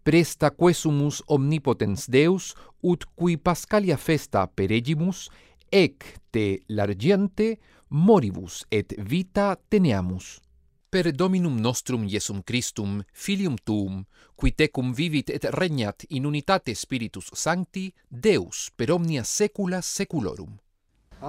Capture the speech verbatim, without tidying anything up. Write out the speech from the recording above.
presta quesumus omnipotens Deus, ut qui Pascalia festa peregimus, ec te largiente moribus et vita teneamus. Per Dominum nostrum Iesum Christum, Filium tuum, qui tecum vivit et regnat in unitate Spiritus Sancti, Deus per omnia saecula saeculorum.